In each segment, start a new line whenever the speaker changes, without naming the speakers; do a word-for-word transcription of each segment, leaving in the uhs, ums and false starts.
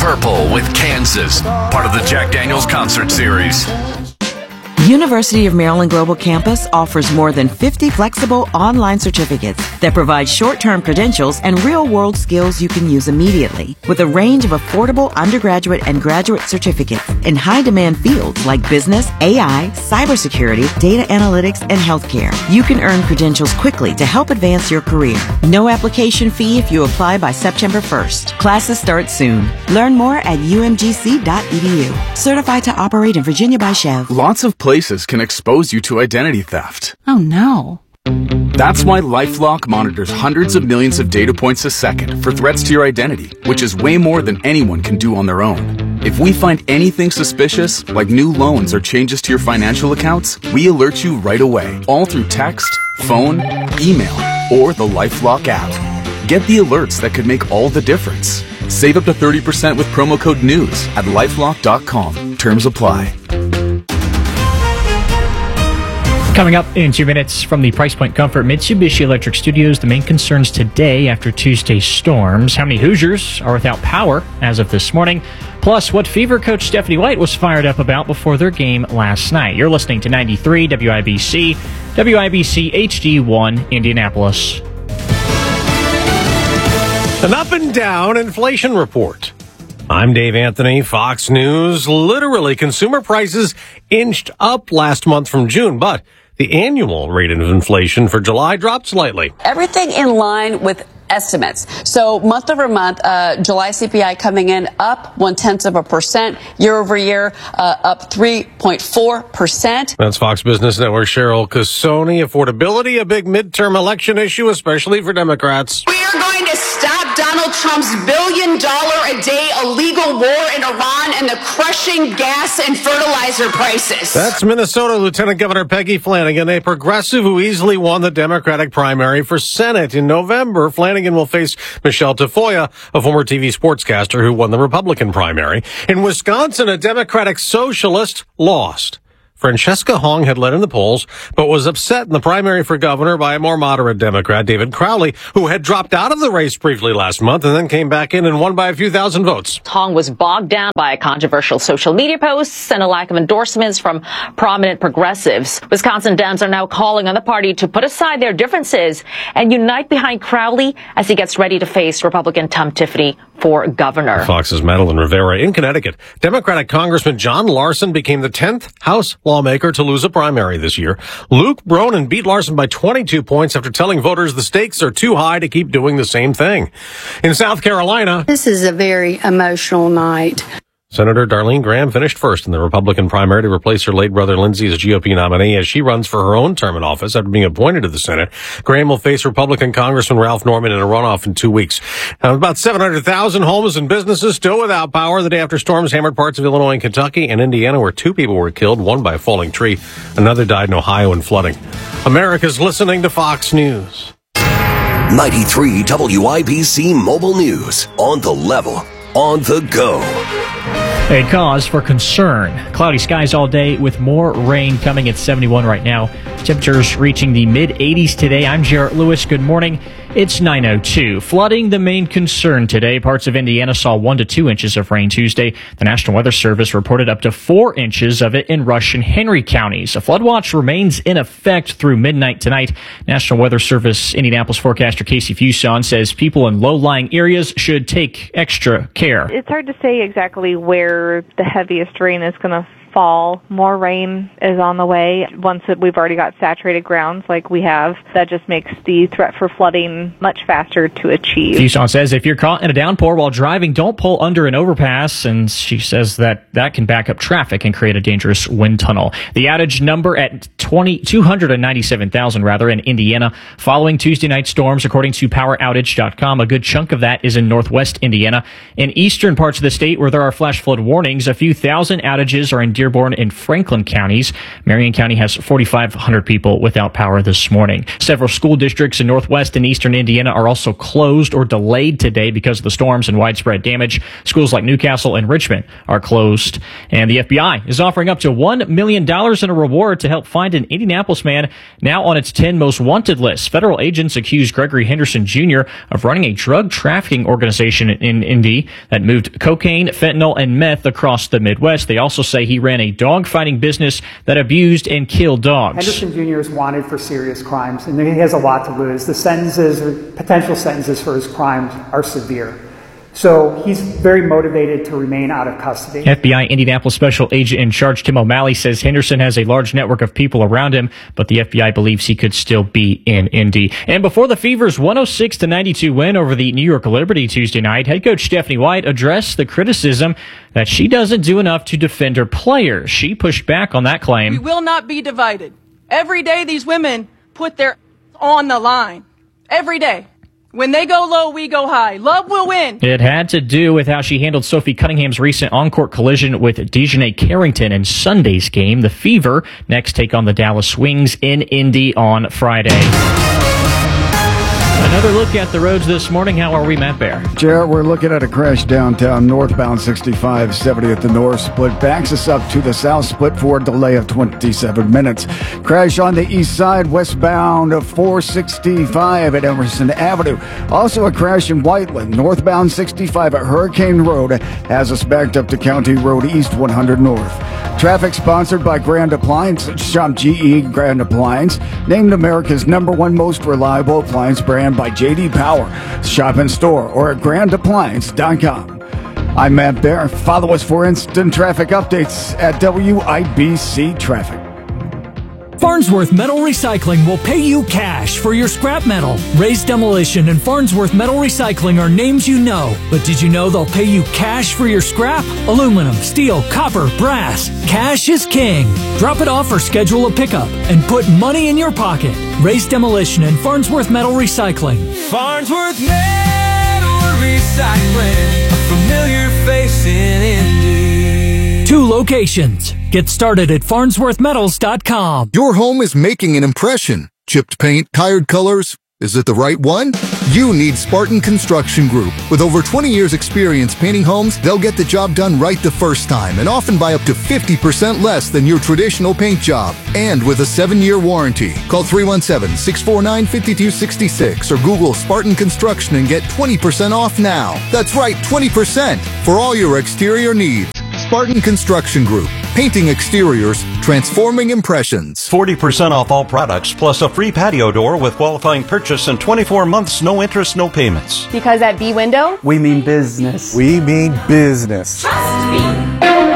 Purple with Kansas, part of the Jack Daniels Concert Series.
University of Maryland Global Campus offers more than fifty flexible online certificates that provide short-term credentials and real-world skills you can use immediately, with a range of affordable undergraduate and graduate certificates in high-demand fields like business, A I, cybersecurity, data analytics, and healthcare. You can earn credentials quickly to help advance your career. No application fee if you apply by September first. Classes start soon. Learn more at u m g c dot e d u. Certified to operate in Virginia by Chev.
Lots of places can expose you to identity theft.
Oh no.
That's why LifeLock monitors hundreds of millions of data points a second for threats to your identity, which is way more than anyone can do on their own. If we find anything suspicious, like new loans or changes to your financial accounts, we alert you right away, all through text, phone, email, or the LifeLock app. Get the alerts that could make all the difference. Save up to thirty percent with promo code NEWS at lifelock dot com. Terms apply.
Coming up in two minutes from the Price Point Comfort Mitsubishi Electric Studios, the main concerns today after Tuesday's storms. How many Hoosiers are without power as of this morning? Plus, what Fever coach Stephanie White was fired up about before their game last night. You're listening to ninety-three W I B C, W I B C H D one, Indianapolis.
An up and down inflation report. I'm Dave Anthony, Fox News. Literally, consumer prices inched up last month from June, but the annual rate of inflation for July dropped slightly.
Everything in line with estimates. So month over month, uh, July C P I coming in up one tenth of a percent, year over year, uh, up three point four percent.
That's Fox Business Network Cheryl Casoni. Affordability, a big midterm election issue, especially for Democrats.
We are going to stop Donald Trump's billion dollar a day illegal war in Iran and the crushing gas and fertilizer prices.
That's Minnesota Lieutenant Governor Peggy Flanagan, a progressive who easily won the Democratic primary for Senate in November. Flanagan will face Michelle Tafoya, a former T V sportscaster who won the Republican primary. In Wisconsin, a Democratic socialist lost. Francesca Hong had led in the polls, but was upset in the primary for governor by a more moderate Democrat, David Crowley, who had dropped out of the race briefly last month and then came back in and won by a few thousand votes.
Hong was bogged down by controversial social media posts and a lack of endorsements from prominent progressives. Wisconsin Dems are now calling on the party to put aside their differences and unite behind Crowley as he gets ready to face Republican Tom Tiffany for governor.
Fox's Madeline Rivera. In Connecticut, Democratic Congressman John Larson became the tenth House lawmaker to lose a primary this year. Luke Bronin beat Larson by twenty-two points after telling voters the stakes are too high to keep doing the same thing. In South Carolina,
this is a very emotional night.
Senator Darlene Graham finished first in the Republican primary to replace her late brother Lindsey as G O P nominee as she runs for her own term in office after being appointed to the Senate. Graham will face Republican Congressman Ralph Norman in a runoff in two weeks. Now, about seven hundred thousand homes and businesses still without power the day after storms hammered parts of Illinois and Kentucky and Indiana, where two people were killed, one by a falling tree. Another died in Ohio in flooding. America's listening to Fox News.
ninety-three W I B C Mobile News. On the level. On the go.
A cause for concern. Cloudy skies all day with more rain coming at seventy-one right now. Temperatures reaching the mid eighties today. I'm Jarrett Lewis. Good morning. It's nine oh two. Flooding the main concern today. Parts of Indiana saw one to two inches of rain Tuesday. The National Weather Service reported up to four inches of it in Rush and Henry counties. A flood watch remains in effect through midnight tonight. National Weather Service Indianapolis forecaster Casey Fuson says people in low-lying areas should take extra care.
It's hard to say exactly where the heaviest rain is going to fall. More rain is on the way. Once we've already got saturated grounds like we have, that just makes the threat for flooding much faster to achieve.
Fuson says if you're caught in a downpour while driving, don't pull under an overpass, and she says that that can back up traffic and create a dangerous wind tunnel. The outage number at two hundred ninety-seven thousand rather in Indiana following Tuesday night storms, according to power outage dot com. A good chunk of that is in northwest Indiana. In eastern parts of the state where there are flash flood warnings, a few thousand outages are in Deer Dearborn, and Franklin counties. Marion County has forty-five hundred people without power this morning. Several school districts in northwest and eastern Indiana are also closed or delayed today because of the storms and widespread damage. Schools like Newcastle and Richmond are closed. And the F B I is offering up to one million dollars in a reward to help find an Indianapolis man now on its ten most wanted list. Federal agents accuse Gregory Henderson Junior of running a drug trafficking organization in Indy that moved cocaine, fentanyl, and meth across the Midwest. They also say he ran a dog-fighting business that abused and killed dogs.
Henderson Junior is wanted for serious crimes, and he has a lot to lose. The sentences, or potential sentences for his crimes, are severe. So he's very motivated to remain out of custody.
F B I Indianapolis Special Agent in charge Tim O'Malley says Henderson has a large network of people around him, but the F B I believes he could still be in Indy. And before the Fever's one oh six to ninety-two win over the New York Liberty Tuesday night, head coach Stephanie White addressed the criticism that she doesn't do enough to defend her players. She pushed back on that claim.
We will not be divided. Every day these women put their on the line. Every day. When they go low, we go high. Love will win.
It had to do with how she handled Sophie Cunningham's recent on-court collision with Dejanay Carrington in Sunday's game. The Fever next take on the Dallas Wings in Indy on Friday. Another look at the roads this morning. How are we, Matt Bear?
Jarrett, we're looking at a crash downtown, northbound sixty-five seventy at the north split. Backs us up to the south split for a delay of twenty-seven minutes. Crash on the east side, westbound of four sixty-five at Emerson Avenue. Also a crash in Whiteland, northbound sixty-five at Hurricane Road, has us backed up to County Road East one hundred North. Traffic sponsored by Grand Appliance. Shop G E Grand Appliance, named America's number one most reliable appliance brand by J D Power. Shop in store or at grand appliance dot com. I'm Matt Bear. Follow us for instant traffic updates at W I B C Traffic.
Farnsworth Metal Recycling will pay you cash for your scrap metal. Ray's Demolition and Farnsworth Metal Recycling are names you know, but did you know they'll pay you cash for your scrap? Aluminum, steel, copper, brass. Cash is king. Drop it off or schedule a pickup and put money in your pocket. Ray's Demolition and Farnsworth Metal Recycling.
Farnsworth Metal Recycling, a familiar face in Indy.
Two locations. Get started at farnsworth metals dot com.
Your home is making an impression. Chipped paint, tired colors. Is it the right one? You need Spartan Construction Group. With over twenty years experience painting homes, they'll get the job done right the first time and often by up to fifty percent less than your traditional paint job. And with a seven-year warranty. Call three one seven, six four nine, five two six six or Google Spartan Construction and get twenty percent off now. That's right, twenty percent for all your exterior needs. Spartan Construction Group. Painting exteriors, transforming impressions.
forty percent off all products, plus a free patio door with qualifying purchase and twenty-four months, no interest, no payments.
Because at B-Window,
we mean business. We mean business.
Trust me.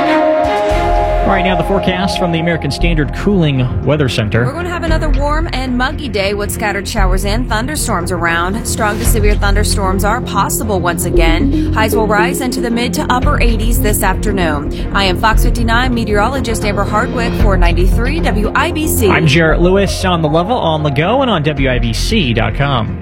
All right, now the forecast from the American Standard Cooling Weather Center.
We're going to have another warm and muggy day with scattered showers and thunderstorms around. Strong to severe thunderstorms are possible once again. Highs will rise into the mid to upper eighties this afternoon. I am Fox fifty-nine meteorologist Amber Hardwick for ninety-three W I B C.
I'm Jarrett Lewis on the level, on the go, and on W I B C dot com.